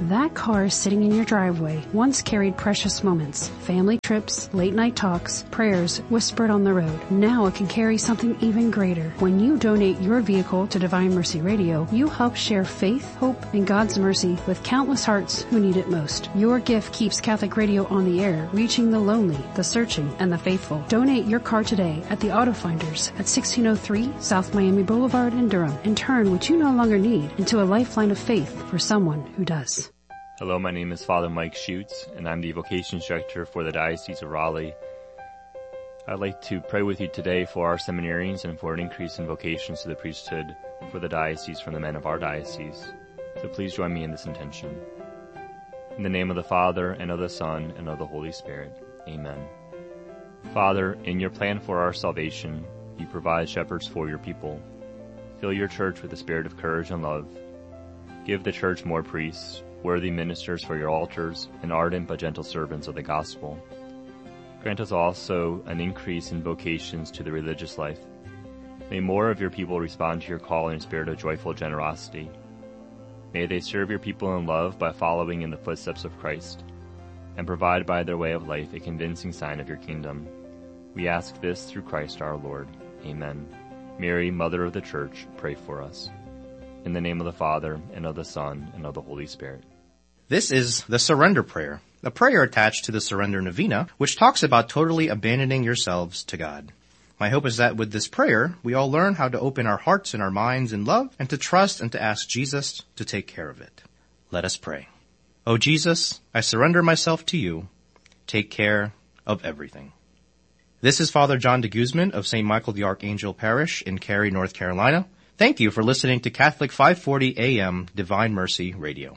That car sitting in your driveway once carried precious moments, family trips, late night talks, prayers whispered on the road. Now it can carry something even greater. When you donate your vehicle to Divine Mercy Radio, you help share faith, hope, and God's mercy with countless hearts who need it most. Your gift keeps Catholic Radio on the air, reaching the lonely, the searching, and the faithful. Donate your car today at the Auto Finders at 1603 South Miami Boulevard in Durham, and turn what you no longer need into a lifeline of faith for someone who does. Hello, my name is Father Mike Schutz, and I'm the Vocations Director for the Diocese of Raleigh. I'd like to pray with you today for our seminarians and for an increase in vocations to the priesthood for the diocese from the men of our diocese. So please join me in this intention. In the name of the Father, and of the Son, and of the Holy Spirit. Amen. Father, in your plan for our salvation, you provide shepherds for your people. Fill your church with the spirit of courage and love. Give the church more priests, worthy ministers for your altars, and ardent but gentle servants of the gospel. Grant us also an increase in vocations to the religious life. May more of your people respond to your call in a spirit of joyful generosity. May they serve your people in love by following in the footsteps of Christ, and provide by their way of life a convincing sign of your kingdom. We ask this through Christ our Lord. Amen. Mary, Mother of the Church, pray for us. In the name of the Father, and of the Son, and of the Holy Spirit. This is the Surrender Prayer, a prayer attached to the Surrender Novena, which talks about totally abandoning yourselves to God. My hope is that with this prayer, we all learn how to open our hearts and our minds in love, and to trust and to ask Jesus to take care of it. Let us pray. O Jesus, I surrender myself to you. Take care of everything. This is Father John de Guzman of St. Michael the Archangel Parish in Cary, North Carolina. Thank you for listening to Catholic 540 AM Divine Mercy Radio.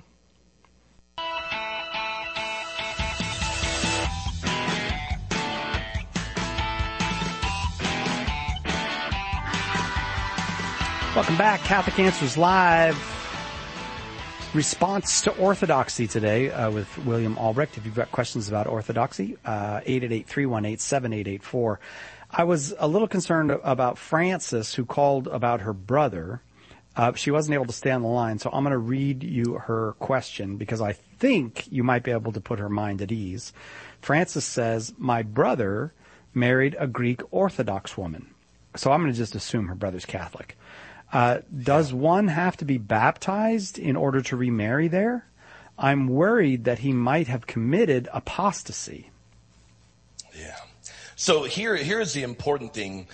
Welcome back. Catholic Answers Live. Response to Orthodoxy today with William Albrecht. If you've got questions about Orthodoxy, 888-318-7884. I was a little concerned about Frances, who called about her brother. She wasn't able to stay on the line, so I'm going to read you her question because I think you might be able to put her mind at ease. Frances says, my brother married a Greek Orthodox woman. So I'm going to just assume her brother's Catholic. Does one have to be baptized in order to remarry there? I'm worried that he might have committed apostasy. Yeah. So here's the important thing.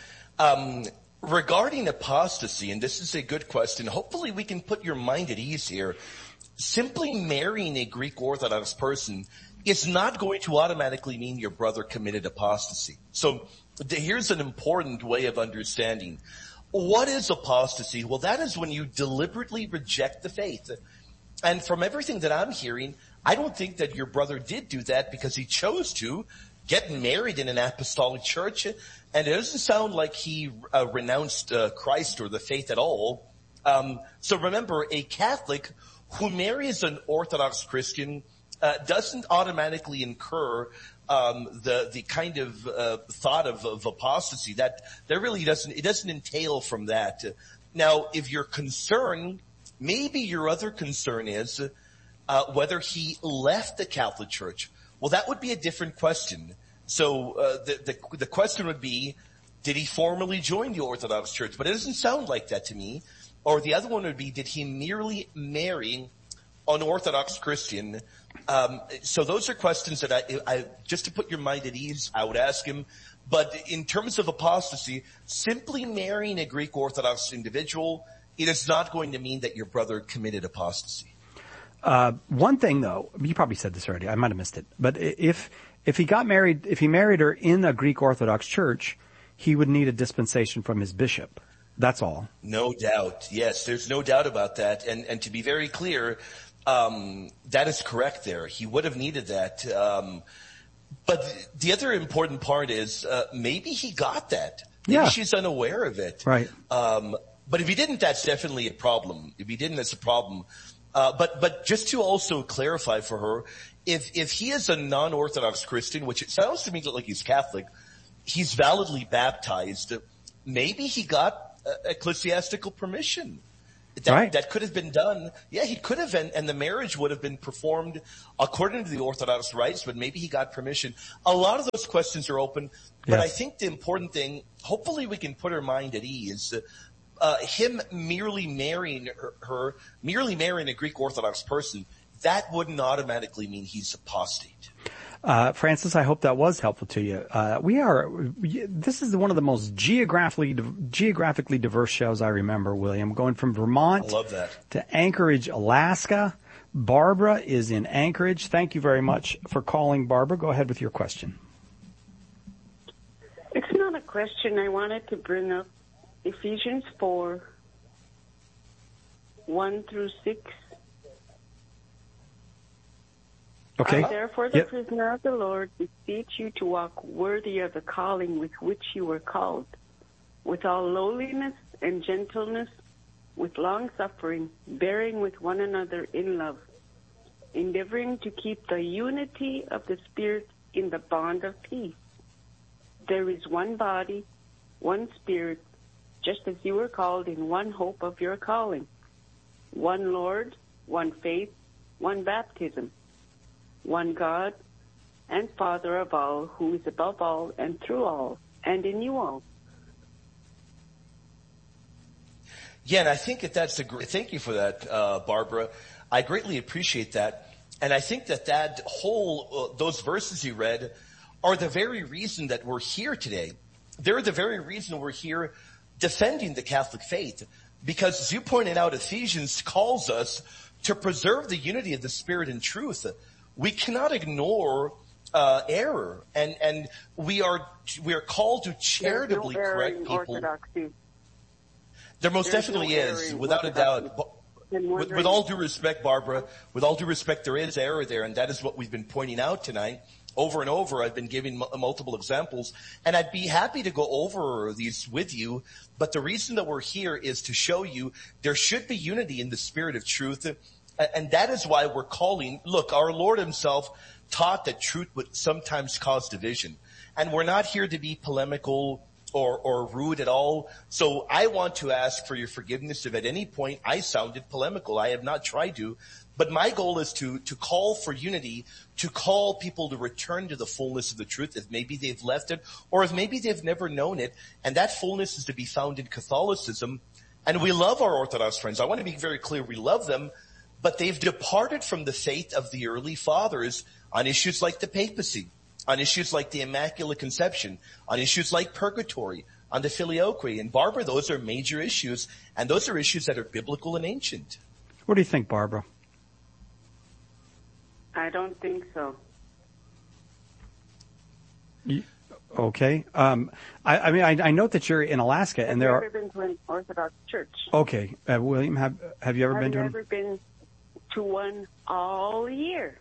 Regarding apostasy, and this is a good question, hopefully we can put your mind at ease here. Simply marrying a Greek Orthodox person is not going to automatically mean your brother committed apostasy. So here's an important way of understanding. What is apostasy? Well, that is when you deliberately reject the faith. And from everything that I'm hearing, I don't think that your brother did do that because he chose to get married in an apostolic church. And it doesn't sound like he renounced Christ or the faith at all. So remember, a Catholic who marries an Orthodox Christian doesn't automatically incur the kind of thought of apostasy. That really doesn't entail from that. Now, if you're concerned, maybe your other concern is whether he left the Catholic Church. Well, that would be a different question. So the question would be, did he formally join the Orthodox Church? But it doesn't sound like that to me. Or the other one would be, did he merely marry an Orthodox Christian? So those are questions that I just to put your mind at ease, I would ask him. But in terms of apostasy, simply marrying a Greek Orthodox individual, it is not going to mean that your brother committed apostasy. One thing though, you probably said this already, I might have missed it, but if he married her in a Greek Orthodox church, he would need a dispensation from his bishop. That's all. No doubt. Yes, there's no doubt about that. And to be very clear, that is correct there. He would have needed that. But the other important part is, maybe he got that. Maybe she's unaware of it. Right. But if he didn't, that's definitely a problem. If he didn't, that's a problem. But just to also clarify for her, if he is a non-Orthodox Christian, which it sounds to me like he's Catholic, he's validly baptized, maybe he got ecclesiastical permission. That could have been done. Yeah, he could have, and the marriage would have been performed according to the Orthodox rites, but maybe he got permission. A lot of those questions are open, but Yes. I think the important thing, hopefully we can put our mind at ease. Him merely marrying merely marrying a Greek Orthodox person, that wouldn't automatically mean he's apostate. Francis, I hope that was helpful to you. This is one of the most geographically diverse shows I remember, William. Going from Vermont I love that. to Anchorage, Alaska. Barbara is in Anchorage. Thank you very much for calling, Barbara. Go ahead with your question. It's not a question. I wanted to bring up Ephesians 4, 1 through 6. Okay. Therefore, the prisoner of the Lord beseech you to walk worthy of the calling with which you were called, with all lowliness and gentleness, with long-suffering, bearing with one another in love, endeavoring to keep the unity of the Spirit in the bond of peace. There is one body, one Spirit, just as you were called in one hope of your calling, one Lord, one faith, one baptism, one God and Father of all, who is above all and through all and in you all. Yeah, and I think that's thank you for that, Barbara. I greatly appreciate that. And I think that whole, those verses you read are the very reason that we're here today. They're the very reason we're here defending the Catholic faith. Because as you pointed out, Ephesians calls us to preserve the unity of the Spirit and truth. We cannot ignore error, and we are called to charitably correct people. Orthodoxy. There most definitely is, without a doubt. With all due respect, Barbara, with all due respect, there is error there, and that is what we've been pointing out tonight. Over and over, I've been giving multiple examples, and I'd be happy to go over these with you, but the reason that we're here is to show you there should be unity in the Spirit of truth. And that is why we're calling, look, our Lord himself taught that truth would sometimes cause division. And we're not here to be polemical or rude at all. So I want to ask for your forgiveness if at any point I sounded polemical. I have not tried to. But my goal is to call for unity, to call people to return to the fullness of the truth if maybe they've left it or if maybe they've never known it. And that fullness is to be found in Catholicism. And we love our Orthodox friends. I want to be very clear. We love them. But they've departed from the faith of the early fathers on issues like the papacy, on issues like the Immaculate Conception, on issues like purgatory, on the filioque. And Barbara, those are major issues, and those are issues that are biblical and ancient. What do you think, Barbara? I don't think so. Okay. I mean, I note that you're in Alaska, and there are. Have you ever been to an Orthodox church? Okay, William, have you ever been to? Have you ever been to one all year?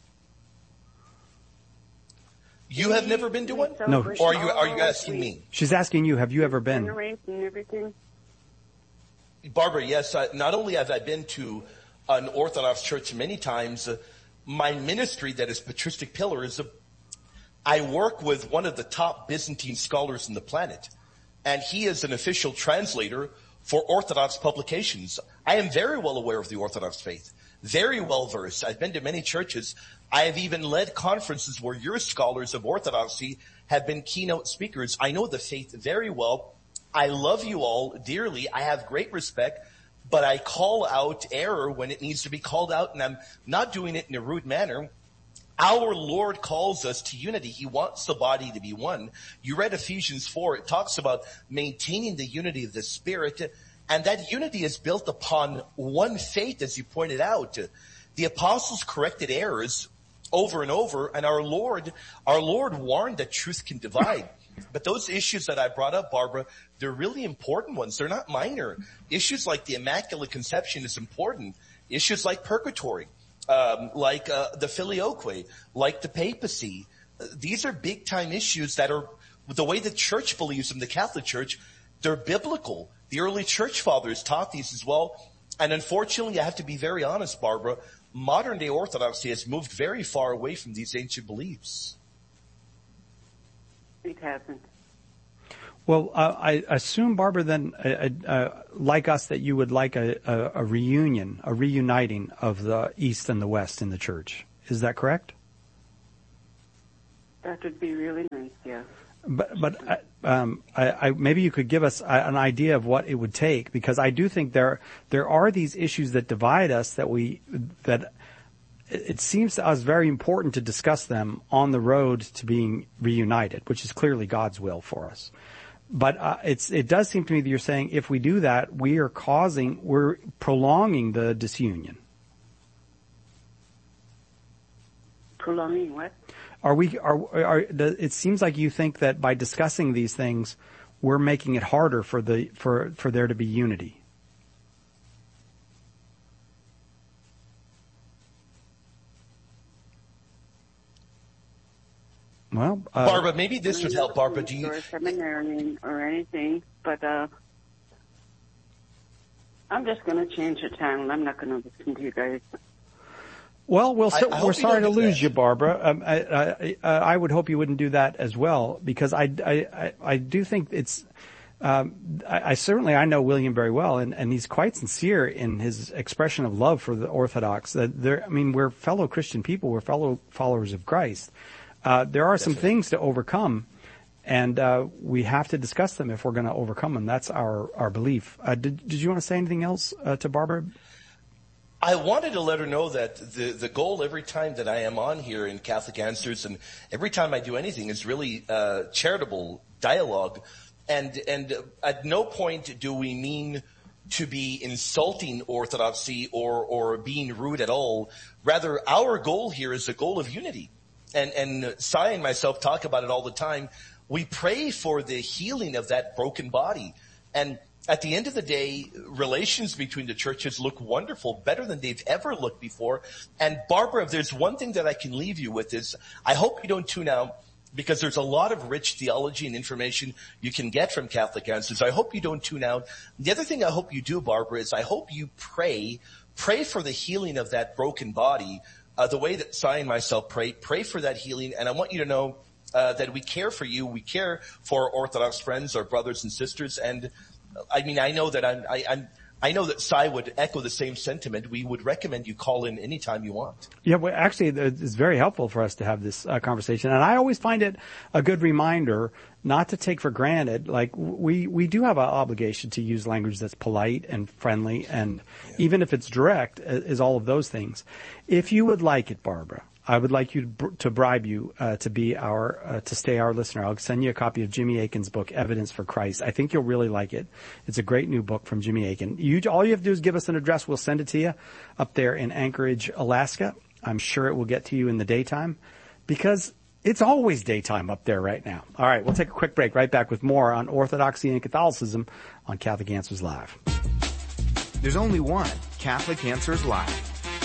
You have never been to one? No. Or are you asking me? She's asking you, have you ever been? And everything. Barbara, yes. Not only have I been to an Orthodox church many times, my ministry that is Patristic Pillars, I work with one of the top Byzantine scholars on the planet, and he is an official translator for Orthodox publications. I am very well aware of the Orthodox faith, very well versed. I've been to many churches. I have even led conferences where your scholars of Orthodoxy have been keynote speakers. I know the faith very well. I love you all dearly. I have great respect, but I call out error when it needs to be called out, and I'm not doing it in a rude manner. Our Lord calls us to unity. He wants the body to be one. You read Ephesians 4. It talks about maintaining the unity of the Spirit, and that unity is built upon one faith, as you pointed out. The apostles corrected errors over and over, and our Lord warned that truth can divide. But those issues that I brought up, Barbara, they're really important ones. They're not minor. Issues like the Immaculate Conception is important. Issues like purgatory, like the filioque, like the papacy. These are big time issues that are, the way the church believes in the Catholic Church, they're biblical. The early church fathers taught these as well. And unfortunately, I have to be very honest, Barbara, modern day Orthodoxy has moved very far away from these ancient beliefs. It hasn't. Well, I assume, Barbara, then, like us, that you would like a reuniting of the East and the West in the church. Is that correct? That would be really nice, yeah. But maybe you could give us an idea of what it would take, because I do think there are these issues that divide us that it seems to us very important to discuss them on the road to being reunited, which is clearly God's will for us. But it does seem to me that you're saying if we do that, we're prolonging the disunion. Prolonging what? It seems like you think that by discussing these things, we're making it harder for there to be unity. Well, Barbara, maybe this would help. Barbara, do you? Or a seminarian or anything, but I'm just going to change the channel. I'm not going to listen to you guys. Well, we're sorry to lose you, Barbara. I would hope you wouldn't do that as well, because I do think it's. I know William very well, and he's quite sincere in his expression of love for the Orthodox. We're fellow Christian people. We're fellow followers of Christ. There are some things to overcome, and we have to discuss them if we're going to overcome them. That's our belief. Did you want to say anything else to Barbara? I wanted to let her know that the goal every time that I am on here in Catholic Answers, and every time I do anything, is really charitable dialogue. And at no point do we mean to be insulting Orthodoxy or being rude at all. Rather, our goal here is a goal of unity. And Cy and myself talk about it all the time. We pray for the healing of that broken body. And at the end of the day, relations between the churches look wonderful, better than they've ever looked before. And Barbara, if there's one thing that I can leave you with is, I hope you don't tune out, because there's a lot of rich theology and information you can get from Catholic Answers. I hope you don't tune out. The other thing I hope you do, Barbara, is I hope you pray for the healing of that broken body. The way that Cy and myself pray for that healing. And I want you to know that we care for you. We care for Orthodox friends, our brothers and sisters. And I know that I know that Cy would echo the same sentiment. We would recommend you call in anytime you want. Yeah, well, actually, it's very helpful for us to have this conversation. And I always find it a good reminder not to take for granted, like we do have an obligation to use language that's polite and friendly, and even if it's direct, is all of those things. If you would like it, Barbara, I would like you to bribe you to be to stay our listener. I'll send you a copy of Jimmy Akin's book, Evidence for Christ. I think you'll really like it. It's a great new book from Jimmy Akin. All you have to do is give us an address. We'll send it to you up there in Anchorage, Alaska. I'm sure it will get to you in the daytime, because it's always daytime up there right now. All right, we'll take a quick break. Right back with more on Orthodoxy and Catholicism on Catholic Answers Live. There's only one Catholic Answers Live.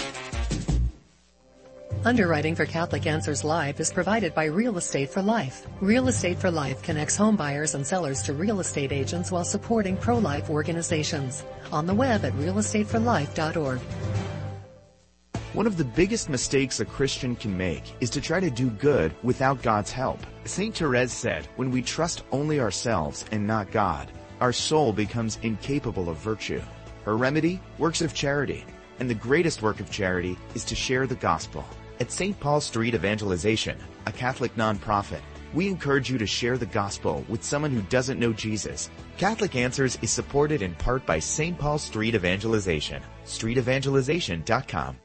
Underwriting for Catholic Answers Live is provided by Real Estate for Life. Real Estate for Life connects home buyers and sellers to real estate agents while supporting pro-life organizations. On the web at realestateforlife.org. One of the biggest mistakes a Christian can make is to try to do good without God's help. St. Therese said, when we trust only ourselves and not God, our soul becomes incapable of virtue. Her remedy? Works of charity. And the greatest work of charity is to share the gospel. At St. Paul Street Evangelization, a Catholic nonprofit, we encourage you to share the gospel with someone who doesn't know Jesus. Catholic Answers is supported in part by St. Paul Street Evangelization, streetevangelization.com.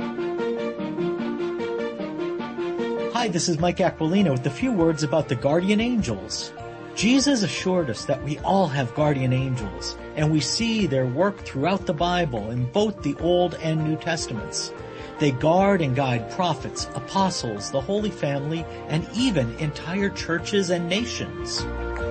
Hi, this is Mike Aquilino with a few words about the guardian angels. Jesus assured us that we all have guardian angels, and we see their work throughout the Bible in both the Old and New Testaments. They guard and guide prophets, apostles, the Holy Family, and even entire churches and nations.